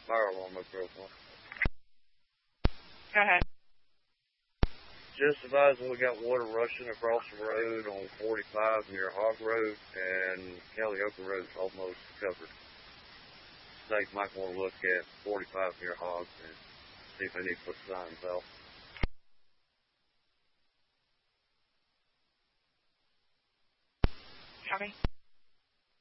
Fire alarm up real quick. Go ahead. Just advising we got water rushing across the road on 45 near Hog Road, and Calliope Road is almost covered. State might want to look at 45 near Hog and see if they need to put signs out. Copy.